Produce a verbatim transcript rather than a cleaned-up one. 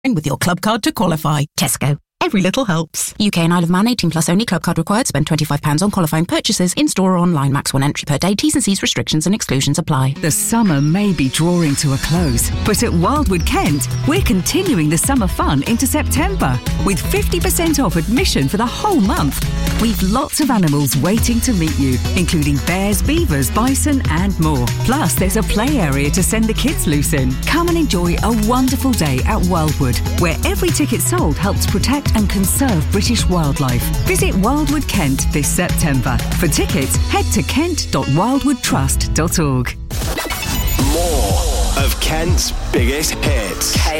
with your club card to qualify. Tesco. Every little helps. U K and Isle of Man, eighteen plus only. Club card required. Spend twenty-five pounds on qualifying purchases in-store or online. Max one entry per day. T's and C's restrictions and exclusions apply. The summer may be drawing to a close, but at Wildwood Kent, we're continuing the summer fun into September with fifty percent off admission for the whole month. We've lots of animals waiting to meet you, including bears, beavers, bison and more. Plus, there's a play area to send the kids loose in. Come and enjoy a wonderful day at Wildwood, where every ticket sold helps protect and conserve British wildlife. Visit Wildwood Kent this September. For tickets, head to kent dot wildwood trust dot org. More of Kent's biggest hits.